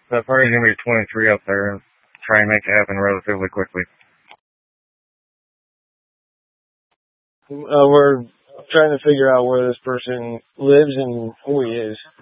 That party's gonna be 23 up there and try and make it happen relatively quickly. We're trying to figure out where this person lives and who he is.